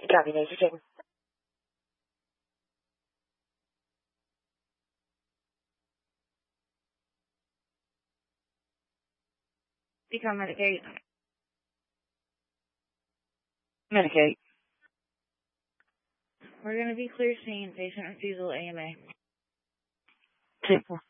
Copy, Major King. Become Medicate. Medicate. We're going to be clear seeing patient refusal AMA. 2-4.